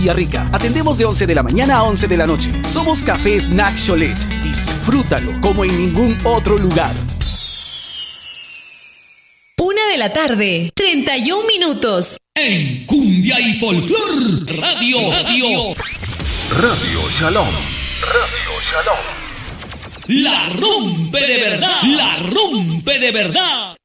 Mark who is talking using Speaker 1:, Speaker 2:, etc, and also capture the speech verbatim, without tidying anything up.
Speaker 1: Rica. Atendemos de once de la mañana a once de la noche. Somos Café Snack Cholet. Disfrútalo como en ningún otro lugar.
Speaker 2: Una de la tarde, treinta y un minutos.
Speaker 3: En Cumbia y Folclor Radio, Radio.
Speaker 4: Radio Shalom.
Speaker 3: Radio Shalom. La rompe de verdad. La rompe de verdad.